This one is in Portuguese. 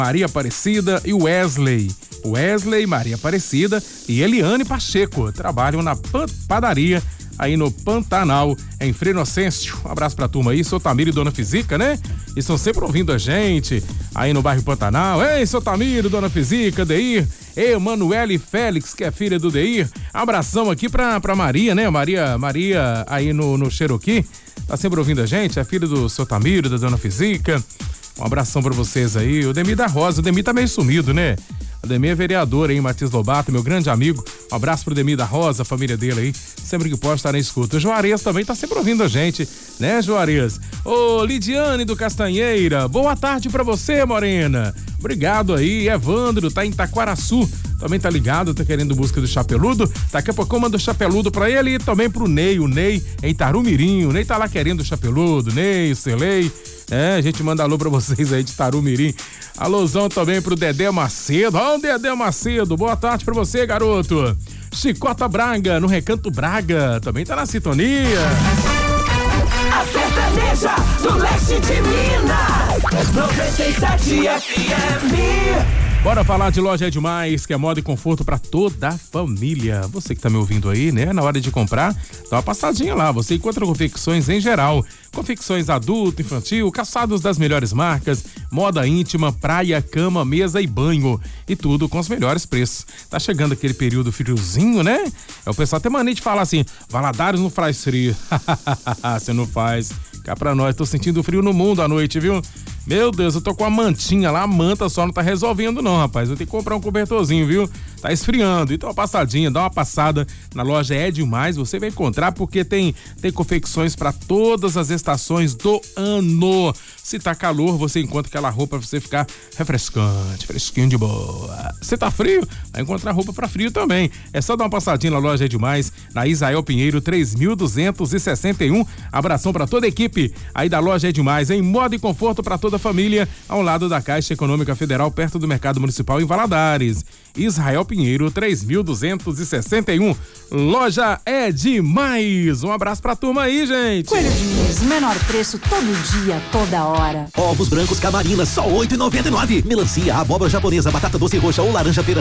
Maria Aparecida e Wesley. Wesley, Maria Aparecida e Eliane Pacheco trabalham na padaria aí no Pantanal, em Frei Inocêncio. Um abraço pra turma aí, seu Tamiro e Dona Fisica, né? Estão sempre ouvindo a gente aí no bairro Pantanal. Ei, seu Tamiro, Dona Fisica, Deir, Emanuele Félix, que é filha do Deir. Abração aqui pra Maria, né? Maria aí no Cherokee, tá sempre ouvindo a gente, é filha do seu Tamiro, da Dona Fisica. Um abração pra vocês aí. O Demir da Rosa, o Demir tá meio sumido, né? O Demir é vereador aí, Matias Lobato, meu grande amigo. Um abraço pro Demir da Rosa, a família dele aí. Sempre que pode estar na escuta. O Juarez também tá sempre ouvindo a gente, né, Juarez? Ô, Lidiane do Castanheira, boa tarde pra você, Morena. Obrigado aí. Evandro tá em Taquaraçu, também tá ligado, tá querendo busca do Chapeludo. Daqui a pouco eu mando o Chapeludo pra ele e também pro Ney. O Ney em Tarumirim. O Ney tá lá querendo o Chapeludo. Ney, o Celei. É, a gente manda alô pra vocês aí de Tarumirim. Alôzão também pro Dedé Macedo. Ó, o Dedé Macedo, boa tarde pra você, garoto. Chicota Braga, no Recanto Braga, também tá na sintonia. A sertaneja do leste de Minas, 97 FM. Bora falar de Loja É Demais, que é moda e conforto pra toda a família. Você que tá me ouvindo aí, né? Na hora de comprar, dá uma passadinha lá. Você encontra confecções em geral. Confecções adulto, infantil, calçados das melhores marcas, moda íntima, praia, cama, mesa e banho. E tudo com os melhores preços. Tá chegando aquele período friozinho, né? O pessoal tem mania de falar assim, Valadares não faz frio. Você não faz. Cá pra nós, tô sentindo frio no mundo à noite, viu? Meu Deus, eu tô com a mantinha lá, a manta só não tá resolvendo não, rapaz. Eu tenho que comprar um cobertorzinho, viu? Tá esfriando. Então, uma passadinha, dá uma passada na Loja É Demais, você vai encontrar porque tem confecções pra todas as estações do ano. Se tá calor, você encontra aquela roupa pra você ficar refrescante, fresquinho de boa. Se tá frio, vai encontrar roupa pra frio também. É só dar uma passadinha na Loja É Demais, na Isael Pinheiro 3261. Abração pra toda a equipe aí da Loja É Demais, em moda e conforto pra toda a família, ao lado da Caixa Econômica Federal, perto do Mercado Municipal em Valadares. Israel Pinheiro 3261. Loja É Demais. Um abraço pra turma aí, gente. Coelho Diniz, menor preço todo dia, toda hora. Ovos brancos Camarina, só R$ 8,99. Melancia, abóbora japonesa, batata doce roxa ou laranja pera